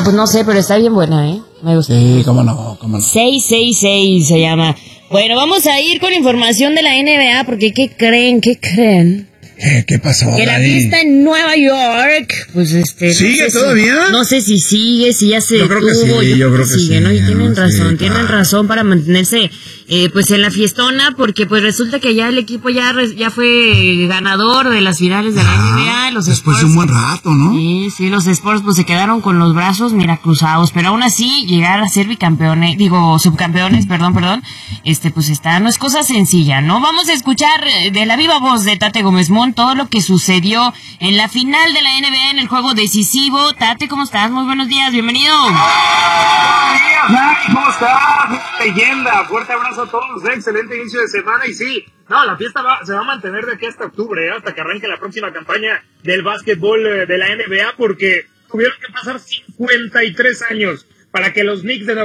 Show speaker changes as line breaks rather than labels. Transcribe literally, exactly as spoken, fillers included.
pues no sé, pero está bien buena, ¿eh? Me gusta.
Sí, cómo no, cómo no.
seis seis seis se llama. Bueno, vamos a ir con información de la N B A, porque ¿qué creen? ¿Qué creen?
¿Qué, qué pasó,
Que la
Dani?
fiesta en Nueva York, pues este...
¿Sigue
no sé
todavía?
Si, no sé si sigue, si ya se
yo creo
detuvo.
Que sí, yo creo que
sigue,
sí,
¿no? Y tienen
sí,
razón,
claro.
tienen razón para mantenerse eh, pues en la fiestona, porque pues resulta que ya el equipo ya ya fue ganador de las finales de la
ah,
N B A. Los
después
Spurs,
de un buen rato, ¿no?
Sí, sí, los Spurs pues se quedaron con los brazos, mira, cruzados, pero aún así llegar a ser bicampeones, digo, subcampeones, perdón, perdón, este pues está, no es cosa sencilla, ¿no? Vamos a escuchar de la viva voz de Tate Gómez Mont todo lo que sucedió en la final de la N B A, en el juego decisivo. Tate, ¿cómo estás? Muy buenos días, bienvenido.
Buenos días, Max, ¿cómo estás? Leyenda, fuerte abrazo a todos, excelente inicio de semana y sí, no, la fiesta va, se va a mantener de aquí hasta octubre, ¿eh? Hasta que arranque la próxima campaña del básquetbol eh, de la N B A, porque tuvieron que pasar cincuenta y tres años para que los Knicks de Nueva